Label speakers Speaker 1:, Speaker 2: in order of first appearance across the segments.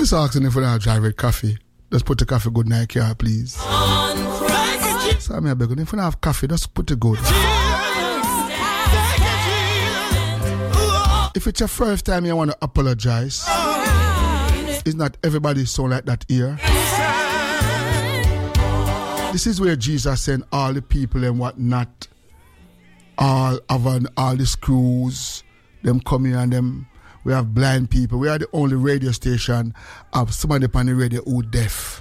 Speaker 1: Somebody's asking if I drive with coffee. Just put the coffee good in your car, please. So I'm begging, if you don't have coffee, just put it good. If it's your first time you want to apologize, it's not everybody sound like that here. This is where Jesus sent all the people and whatnot, all the screws, them come here and them. We have blind people. We are the only radio station of somebody on the radio who deaf.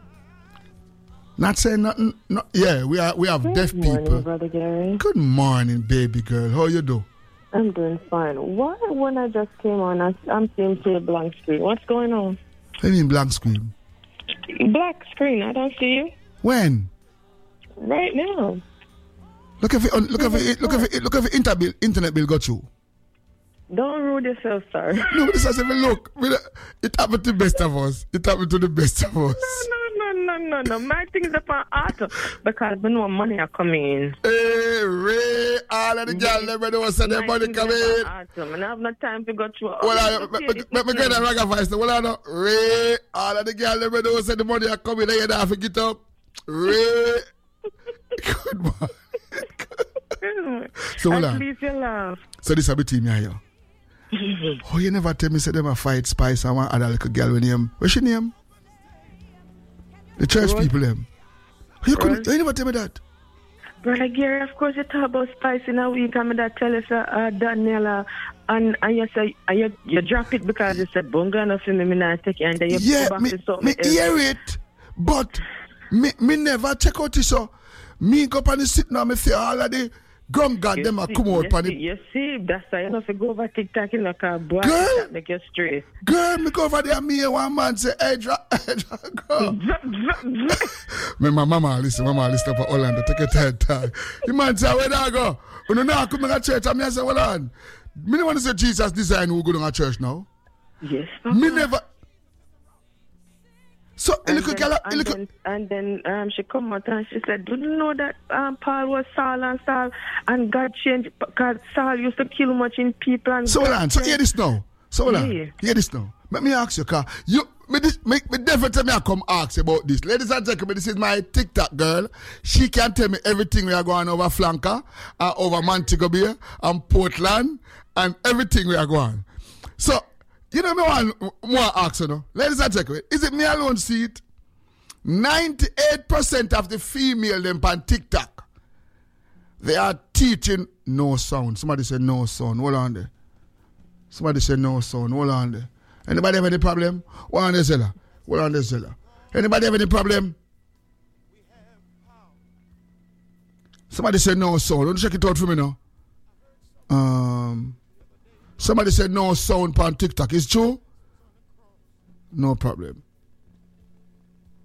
Speaker 1: Not saying nothing. Yeah, we have deaf people.
Speaker 2: Good morning, Brother Gary.
Speaker 1: Good morning, baby girl. How you do?
Speaker 2: I'm doing fine. Why, when I just came on, I'm seeing to a blank screen? What's going on?
Speaker 1: What do you mean blank screen?
Speaker 2: Black screen. I don't see you.
Speaker 1: When?
Speaker 2: Right now.
Speaker 1: Look if internet bill got you.
Speaker 2: Don't rude yourself, sir.
Speaker 1: No, this has even look. It happened to the best of us. It happened to the best of us.
Speaker 2: No. My thing's upon auto because we know money are coming in.
Speaker 1: Hey, Ray, all of the girls never know what's their money coming in.
Speaker 2: I have no time to go through.
Speaker 1: Well, let me get that ragga voice. Well, I know. Ray, all of the girls never know what's the money are coming. They have to get up. Ray. Good man. So,
Speaker 2: at least you laugh.
Speaker 1: So this is between me and you. Oh, you never tell me say them a fight Spice and one other little girl with name. What's your name? The church people them. You never tell me that.
Speaker 2: Brother Gary, of course you talk about Spice in a week and that tell us Daniela and you say you drop it because you said bunga enough for me not take it and then you go back to something else.
Speaker 1: Hear it, but me never check out this so me go up and sit now me see all of the Gum God, them a come out.
Speaker 2: You see, that's why you have to go over TikTok in like a boy that make you straight.
Speaker 1: Girl, me go over there, me and one man say, hey, drop, go. My mama listen for Orlando, take a third time. The man say, where do I go? When I come to church, and I say, hold on. Me don't want to say Jesus design who go to church now.
Speaker 2: Yes,
Speaker 1: me never. So,
Speaker 2: and then she come out and she said, do you know that Paul was Saul and God changed because Saul used to kill much in people and
Speaker 1: so hold on, so hear this now. Hear this now. Let me ask you, car. Me definitely tell me I come ask about this. Ladies and gentlemen, this is my TikTok girl. She can tell me everything we are going over Flanker, over Montego Bay, and Portland, and everything we are going. So, you know me want more ask you know. Ladies and gentlemen, is it me alone see it? 98% of the female them on TikTok, they are teaching no sound. Somebody said no sound. Hold on there. Somebody said no sound. Hold on there. Anybody have any problem? Hold on there, Zella. Hold on there, Zella. Anybody have any problem? Somebody said no sound. Don't check it out for me now. Somebody said no sound on TikTok. Is true? No problem.